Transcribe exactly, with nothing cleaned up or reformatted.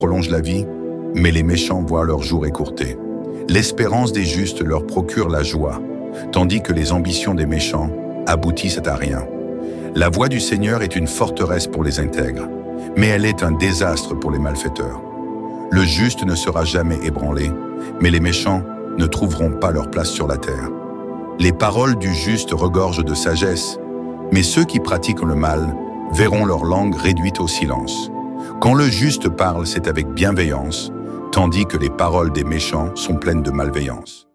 prolongent la vie, mais les méchants voient leur jour écourté. L'espérance des justes leur procure la joie, tandis que les ambitions des méchants aboutissent à rien. La voie du Seigneur est une forteresse pour les intègres, mais elle est un désastre pour les malfaiteurs. Le juste ne sera jamais ébranlé, mais les méchants ne trouveront pas leur place sur la terre. Les paroles du juste regorgent de sagesse, mais ceux qui pratiquent le mal verront leur langue réduite au silence. Quand le juste parle, c'est avec bienveillance, tandis que les paroles des méchants sont pleines de malveillance.